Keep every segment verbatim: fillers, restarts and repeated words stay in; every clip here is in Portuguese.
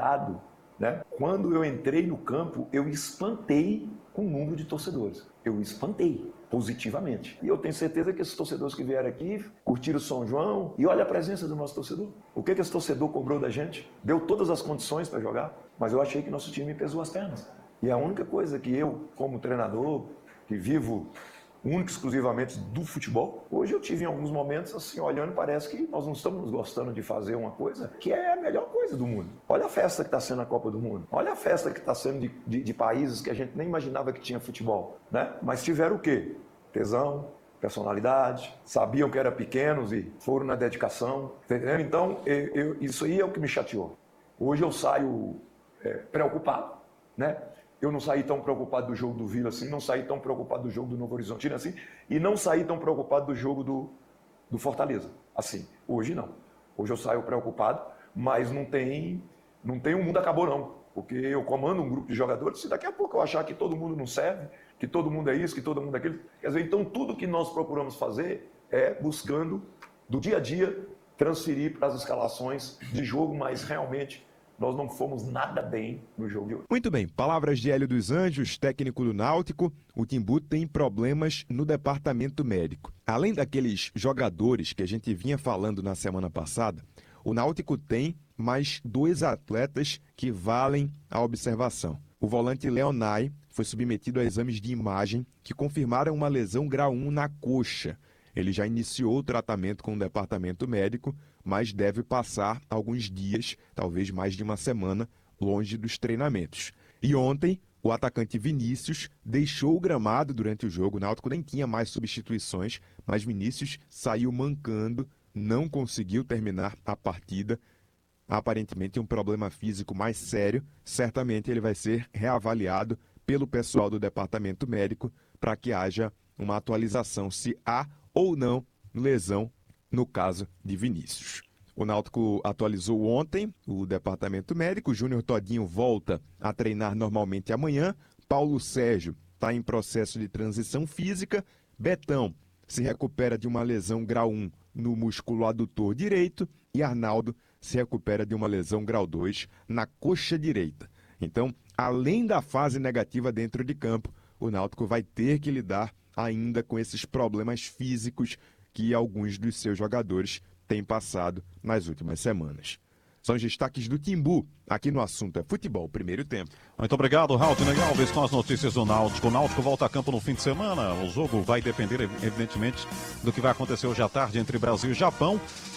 lotado, né? Quando eu entrei no campo, eu espantei com o número de torcedores. Eu espantei positivamente. E eu tenho certeza que esses torcedores que vieram aqui curtiram o São João. E olha a presença do nosso torcedor. O que, que esse torcedor cobrou da gente? Deu todas as condições para jogar, mas eu achei que nosso time pesou as pernas. E a única coisa que eu, como treinador, que vivo único e exclusivamente do futebol, hoje eu tive em alguns momentos, assim, olhando, parece que nós não estamos gostando de fazer uma coisa que é a melhor coisa do mundo. Olha a festa que está sendo a Copa do Mundo. Olha a festa que está sendo de, de, de países que a gente nem imaginava que tinha futebol, né? Mas tiveram o quê? Tesão, personalidade, sabiam que eram pequenos e foram na dedicação, entendeu? Então, eu, eu, isso aí é o que me chateou. Hoje eu saio é, preocupado, né? Eu não saí tão preocupado do jogo do Vila assim, não saí tão preocupado do jogo do Novo Horizontino assim, e não saí tão preocupado do jogo do, do Fortaleza assim. Hoje não. Hoje eu saio preocupado, mas não tem, não tem um mundo acabou não. Porque eu comando um grupo de jogadores, se daqui a pouco eu achar que todo mundo não serve, que todo mundo é isso, que todo mundo é aquilo. Quer dizer, então tudo que nós procuramos fazer é buscando, do dia a dia, transferir para as escalações de jogo, mas realmente nós não fomos nada bem no jogo de hoje. Muito bem, palavras de Hélio dos Anjos, técnico do Náutico. O Timbu tem problemas no departamento médico. Além daqueles jogadores que a gente vinha falando na semana passada, o Náutico tem mais dois atletas que valem a observação. O volante Leonai foi submetido a exames de imagem que confirmaram uma lesão grau um na coxa. Ele já iniciou o tratamento com o departamento médico, mas deve passar alguns dias, talvez mais de uma semana, longe dos treinamentos. E ontem, o atacante Vinícius deixou o gramado durante o jogo. O Náutico nem tinha mais substituições, mas Vinícius saiu mancando, não conseguiu terminar a partida. Aparentemente um problema físico mais sério. Certamente ele vai ser reavaliado pelo pessoal do departamento médico para que haja uma atualização se há ou não lesão no caso de Vinícius. O Náutico atualizou ontem o departamento médico. Júnior Todinho volta a treinar normalmente amanhã. Paulo Sérgio está em processo de transição física. Betão se recupera de uma lesão grau um no músculo adutor direito. E Arnaldo se recupera de uma lesão grau dois na coxa direita. Então, além da fase negativa dentro de campo, o Náutico vai ter que lidar ainda com esses problemas físicos que alguns dos seus jogadores têm passado nas últimas semanas. São os destaques do Timbu, aqui no Assunto é Futebol, primeiro tempo. Muito obrigado, Raultinho Alves, com as notícias do Náutico. O Náutico volta a campo no fim de semana. O jogo vai depender, evidentemente, do que vai acontecer hoje à tarde entre Brasil e Japão.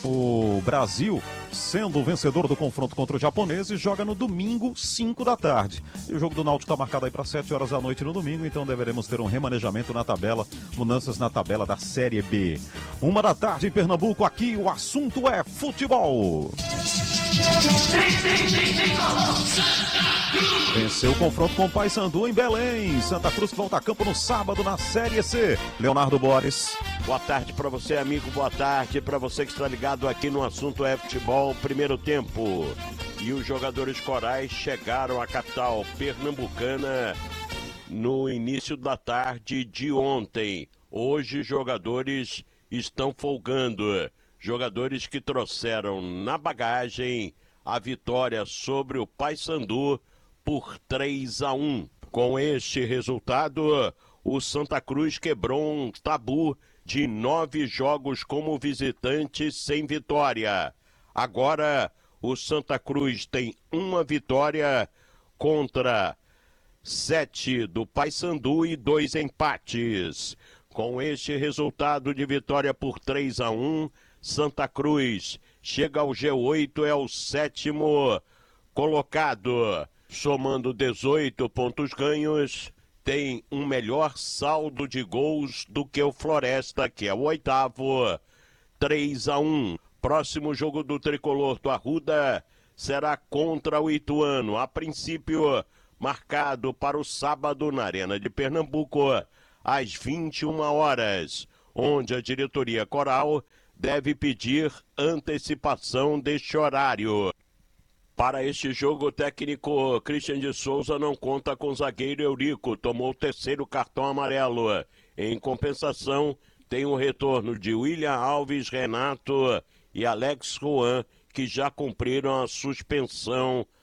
O Brasil, sendo o vencedor do confronto contra os japoneses, joga no domingo, cinco da tarde. E o jogo do Náutico está marcado aí para sete horas da noite no domingo, então deveremos ter um remanejamento na tabela, mudanças na tabela da Série B. Uma da tarde em Pernambuco, aqui o Assunto é Futebol. Venceu o confronto com o Paysandu em Belém. Santa Cruz que volta a campo no sábado na Série C. Leonardo Borges. Boa tarde para você, amigo. Boa tarde para você que está ligado aqui no Assunto é Futebol, primeiro tempo. E os jogadores corais chegaram à capital pernambucana no início da tarde de ontem. Hoje os jogadores estão folgando. Jogadores que trouxeram na bagagem a vitória sobre o Paysandu por três a um. Com este resultado, o Santa Cruz quebrou um tabu de nove jogos como visitante sem vitória. Agora, o Santa Cruz tem uma vitória contra sete do Paysandu e dois empates. Com este resultado de vitória por três a um, Santa Cruz chega ao G oito, é o sétimo colocado. Somando dezoito pontos ganhos, tem um melhor saldo de gols do que o Floresta, que é o oitavo, três a um. Próximo jogo do Tricolor do Arruda será contra o Ituano, a princípio marcado para o sábado na Arena de Pernambuco, às vinte e uma horas, onde a diretoria coral deve pedir antecipação deste horário. Para este jogo, o técnico Christian de Souza não conta com o zagueiro Eurico, tomou o terceiro cartão amarelo. Em compensação, tem o retorno de William Alves, Renato e Alex Juan, que já cumpriram a suspensão